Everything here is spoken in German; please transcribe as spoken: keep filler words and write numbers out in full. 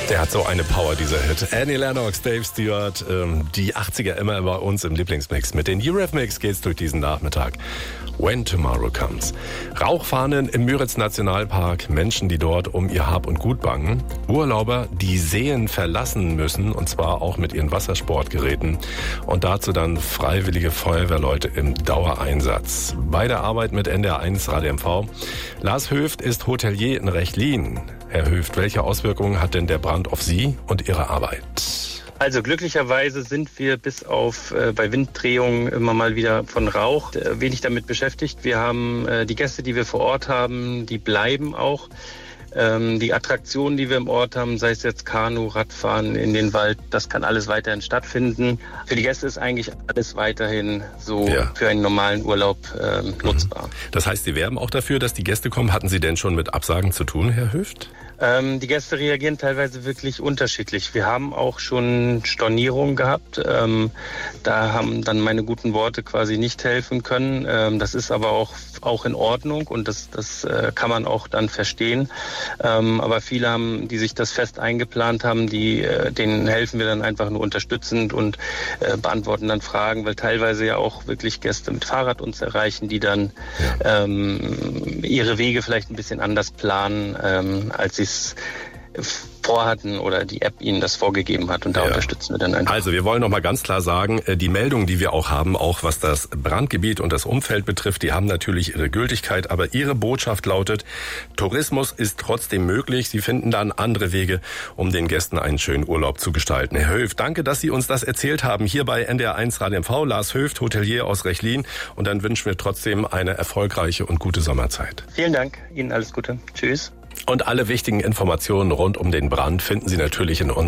Der hat so eine Power, dieser Hit. Annie Lennox, Dave Stewart, ähm, die achtziger immer bei uns im Lieblingsmix. Mit den Eurythmics geht's durch diesen Nachmittag. When Tomorrow Comes. Rauchfahnen im Müritz-Nationalpark, Menschen, die dort um ihr Hab und Gut bangen. Urlauber, die Seen verlassen müssen, und zwar auch mit ihren Wassersportgeräten. Und dazu dann freiwillige Feuerwehrleute im Dauereinsatz. Bei der Arbeit mit N D R eins Radio M V. Lars Höft ist Hotelier in Rechlin. Herr Höft, welche Auswirkungen hat denn der Brand auf Sie und Ihre Arbeit? Also glücklicherweise sind wir bis auf äh, bei Winddrehungen immer mal wieder von Rauch äh, wenig damit beschäftigt. Wir haben äh, die Gäste, die wir vor Ort haben, die bleiben auch. Ähm, die Attraktionen, die wir im Ort haben, sei es jetzt Kanu, Radfahren in den Wald, das kann alles weiterhin stattfinden. Für die Gäste ist eigentlich alles weiterhin so ja. für einen normalen Urlaub äh, nutzbar. Das heißt, Sie werben auch dafür, dass die Gäste kommen. Hatten Sie denn schon mit Absagen zu tun, Herr Höft? Ähm, die Gäste reagieren teilweise wirklich unterschiedlich. Wir haben auch schon Stornierungen gehabt. Ähm, da haben dann meine guten Worte quasi nicht helfen können. Ähm, das ist aber auch, auch in Ordnung und das, das äh, kann man auch dann verstehen. Ähm, aber viele haben, die sich das fest eingeplant haben, die, äh, denen helfen wir dann einfach nur unterstützend und äh, beantworten dann Fragen, weil teilweise ja auch wirklich Gäste mit Fahrrad uns erreichen, die dann ähm, ihre Wege vielleicht ein bisschen anders planen, ähm, als sie es vorhatten oder die App ihnen das vorgegeben hat, und da ja. unterstützen wir dann einfach. Also wir wollen noch mal ganz klar sagen, die Meldungen, die wir auch haben, auch was das Brandgebiet und das Umfeld betrifft, die haben natürlich ihre Gültigkeit, aber Ihre Botschaft lautet, Tourismus ist trotzdem möglich. Sie finden dann andere Wege, um den Gästen einen schönen Urlaub zu gestalten. Herr Höft, danke, dass Sie uns das erzählt haben, hier bei N D R eins Radio M V. Lars Höft, Hotelier aus Rechlin, und dann wünschen wir trotzdem eine erfolgreiche und gute Sommerzeit. Vielen Dank, Ihnen alles Gute. Tschüss. Und alle wichtigen Informationen rund um den Brand finden Sie natürlich in unserem